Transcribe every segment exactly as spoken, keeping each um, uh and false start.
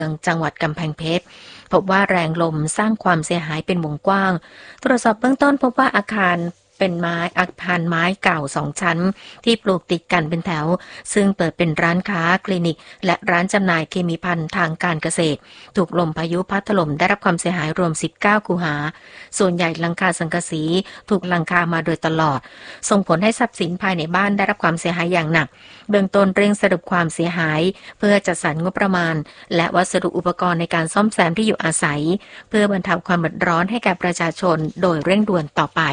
จังหวัดกำแพงเพชรพบว่าแรงลมสร้างความเสียหายเป็นวงกว้างตรวจสอบเบื้องต้นพบว่าอาคารเป็นไม้อาคารไม้เก่าสองชั้นที่ปลูกติดกันเป็นแถวซึ่งเปิดเป็นร้านค้าคลินิกและร้านจำหน่ายเคมีภัณฑ์ทางการเกษตรถูกลมพายุพัดถล่มได้รับความเสียหายรวมสิบเก้าคูหาส่วนใหญ่หลังคาสังกะสีถูกหลังคามาโดยตลอดส่งผลให้ทรัพย์สินภายในบ้านได้รับความเสียหายอย่างหนักเบื้องต้นเร่งสรุปความเสียหายเพื่อจัดสรรงบประมาณและวัสดุอุปกรณ์ในการซ่อมแซมที่อยู่อาศัยเพื่อบรรเทาความเดือดร้อนให้แก่ประชาชนโดยเร่งด่วนต่อไป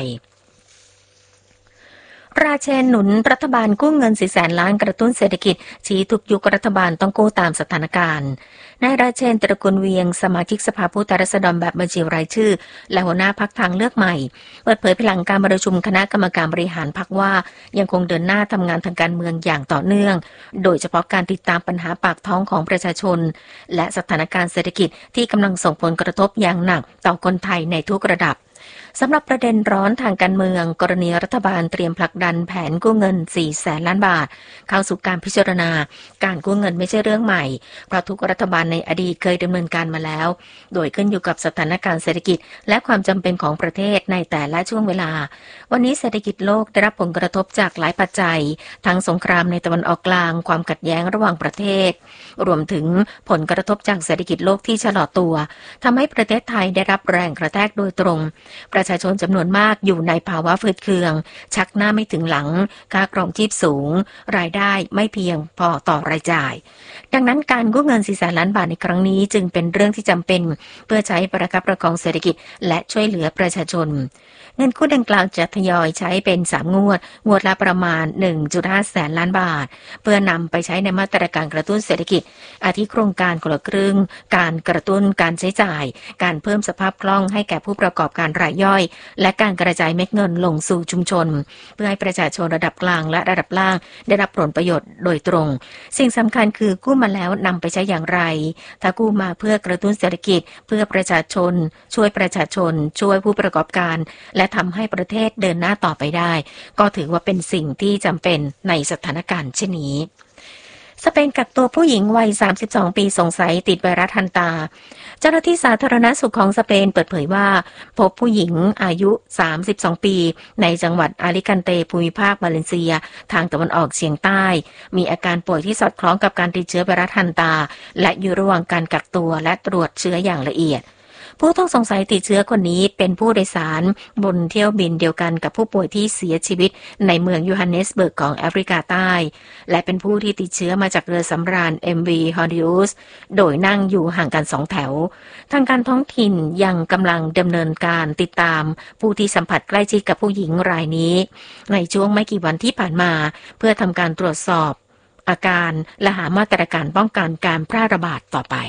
ราเชนหนุนรัฐบาลกู้เงินสี่แสนล้านกระตุ้นเศรษฐกิจชี้ทุกยุครัฐบาลต้องกู้ตามสถานการณ์นายราเชนตระกูลเวียงสมาชิกสภาผู้แทนราษฎรแบบบัญชีรายชื่อและหัวหน้าพรรคทางเลือกใหม่เปิดเผยภายหลังการประชุมคณะกรรมการบริหารพรรคว่ายังคงเดินหน้าทำงานทางการเมืองอย่างต่อเนื่องโดยเฉพาะการติดตามปัญหาปากท้องของประชาชนและสถานการณ์เศรษฐกิจที่กำลังส่งผลกระทบอย่างหนักต่อคนไทยในทุกระดับสำหรับประเด็นร้อนทางการเมืองกรณีรัฐบาลเตรียมผลักดันแผนกู้เงินสี่แสนล้านบาทเข้าสู่การพิจารณาการกู้เงินไม่ใช่เรื่องใหม่เพราะทุกรัฐบาลในอดีตเคยดำเนินการมาแล้วโดยขึ้นอยู่กับสถานการณ์เศรษฐกิจและความจำเป็นของประเทศในแต่ละช่วงเวลาวันนี้เศรษฐกิจโลกได้รับผลกระทบจากหลายปัจจัยทั้งสงครามในตะวันออกกลางความขัดแย้งระหว่างประเทศรวมถึงผลกระทบจากเศรษฐกิจโลกที่ชะลอตัวทำให้ประเทศไทยได้รับแรงกระแทกโดยตรงประชาชนจำนวนมากอยู่ในภาวะฝืดเคืองชักหน้าไม่ถึงหลังค่าครองชีพสูงรายได้ไม่เพียงพอต่อรายจ่ายดังนั้นการกู้เงินสี่แสนล้านบาทในครั้งนี้จึงเป็นเรื่องที่จำเป็นเพื่อใช้ประคับประคองเศรษฐกิจและช่วยเหลือประชาชนเงินกู้ดังกล่าวจะทยอยใช้เป็นสามงวดงวดละประมาณ หนึ่งจุดห้า แสนล้านบาทเพื่อนำไปใช้ในมาตรการกระตุ้นเศรษฐกิจอาทิโครงการคนละครึ่งการกระตุ้นการใช้จ่ายการเพิ่มสภาพคล่องให้แก่ผู้ประกอบการรายย่อยและการกระจายเม็ดเงินลงสู่ชุมชนเพื่อให้ประชาชนระดับกลางและระดับล่างได้รับผลประโยชน์โดยตรงสิ่งสำคัญคือกู้มาแล้วนำไปใช้อย่างไรถ้ากู้มาเพื่อกระตุ้นเศรษฐกิจเพื่อประชาชนช่วยประชาชนช่วยผู้ประกอบการและทำให้ประเทศเดินหน้าต่อไปได้ก็ถือว่าเป็นสิ่งที่จำเป็นในสถานการณ์เช่นนี้สเปนกักตัวผู้หญิงวัยสามสิบสองปีสงสัยติดไวรัสฮันตาเจ้าหน้าที่สาธารณสุขของสเปนเปิดเผยว่าพบผู้หญิงอายุสามสิบสองปีในจังหวัดอาลิกันเตภูมิภาควาเลนเซียทางตะวันออกเฉียงใต้มีอาการป่วยที่สอดคล้องกับการติดเชื้อไวรัสฮันตาและอยู่ระหว่างการกักตัวและตรวจเชื้ออย่างละเอียดผู้ต้องสงสัยติดเชื้อคนนี้เป็นผู้โดยสารบนเที่ยวบินเดียวกันกับผู้ป่วยที่เสียชีวิตในเมืองโยฮันเนสเบิร์กของแอฟริกาใต้และเป็นผู้ที่ติดเชื้อมาจากเรือสำราญ เอ็ม วี Hondius โดยนั่งอยู่ห่างกันสองแถวทางการท้องถิ่นยังกำลังดำเนินการติดตามผู้ที่สัมผัสใกล้ชิดกับผู้หญิงรายนี้ในช่วงไม่กี่วันที่ผ่านมาเพื่อทำการตรวจสอบอาการและหามาตรการป้องกันการแพร่ระบาดต่อไป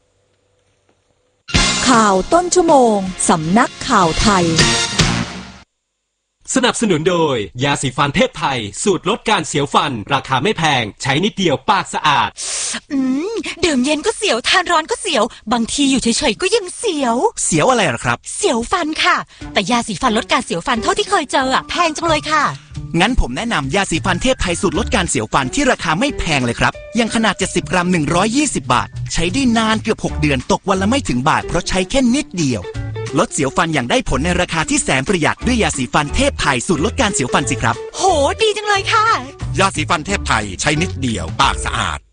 ข่าวต้นชั่วโมงสำนักข่าวไทยสนับสนุนโดยยาสีฟันเทพไทยสูตรลดการเสียวฟันราคาไม่แพงใช้นิดเดียวปากสะอาดอืมดื่มเย็นก็เสียวทานร้อนก็เสียวบางทีอยู่เฉยๆก็ยังเสียวเสียวอะไรหรอครับเสียวฟันค่ะแต่ยาสีฟันลดการเสียวฟันเท่าที่เคยเจออ่ะแพงจังเลยค่ะงั้นผมแนะนำยาสีฟันเทพไทยสูตรลดการเสียวฟันที่ราคาไม่แพงเลยครับยังขนาดเจ็ดสิบกรัมหนึ่งร้อยยี่สิบบาทใช้ได้นานเกือบหกเดือนตกวันละไม่ถึงบาทเพราะใช้แค่นิดเดียวลดเสียวฟันอย่างได้ผลในราคาที่แสนประหยัดด้วยยาสีฟันเทพไทยสูตรลดการเสียวฟันสิครับโหดีจังเลยค่ะยาสีฟันเทพไทยใช้นิดเดียวปากสะอาด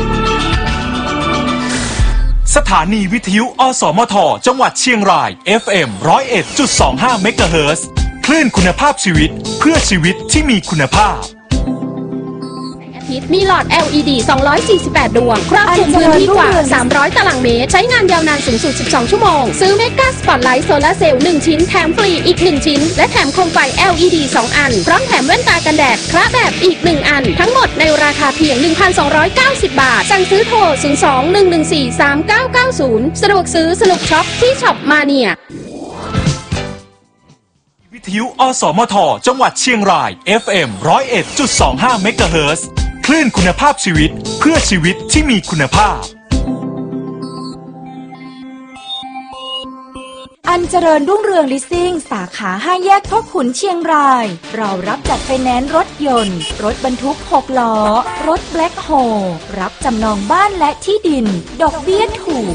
สถานีวิทยุอสมทจังหวัดเชียงราย เอฟ เอ็ม หนึ่งศูนย์เอ็ดจุดสองห้า เมกะเฮิรตซ์คลื่นคุณภาพชีวิตเพื่อชีวิตที่มีคุณภาพมีหลอด แอล อี ดี สองร้อยสี่สิบแปด ดวงครอบคลุมพื้นที่กว่าสามร้อยตารางเมตรใช้งานยาวนานสูงสุดสิบสองชั่วโมงซื้อเมกาสปอตไลท์โซลาร์เซลล์หนึ่งชิ้นแถมฟรีอีกหนึ่งชิ้นและแถมโคมไฟ แอล อี ดี สองอันพร้อมแถมแว่นตากันแดดคละแบบอีกหนึ่งอันทั้งหมดในราคาเพียง หนึ่งพันสองร้อยเก้าสิบ บาทสั่งซื้อโทรศูนย์ สอง หนึ่ง หนึ่ง สี่ สาม เก้า เก้า ศูนย์สะดวกซื้อสนุกช็อปที่ช็อปมาเนียวิทยุอสมทจังหวัดเชียงราย เอฟ เอ็ม หนึ่งศูนย์เอ็ดจุดสองห้า เมกะเฮิรตซ์คลื่นคุณภาพชีวิตเพื่อชีวิตที่มีคุณภาพอตันเจริญรุ่งเรืองลิสซิ่งสาขาห้าแยกพ่อขุนเชียงรายเรารับจัดไฟแนนซ์รถยนต์รถบรรทุกหกล้อรถแบล็คโฮลรับจำนองบ้านและที่ดินดอกเบี้ยถูก